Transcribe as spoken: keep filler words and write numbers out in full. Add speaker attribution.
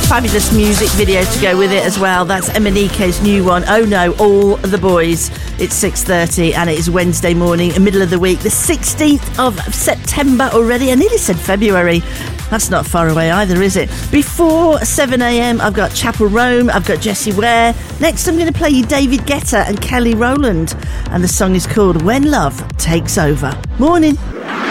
Speaker 1: fabulous music video to go with it as well. That's Emanike's new one, Oh No, All the Boys. It's six thirty and it is Wednesday morning, middle of the week, the sixteenth of September already. I nearly said February. That's not far away either, is it? Before seven a.m, I've got Chapel Rome, I've got Jessie Ware. Next, I'm going to play you David Guetta and Kelly Rowland. And the song is called When Love Takes Over. Morning.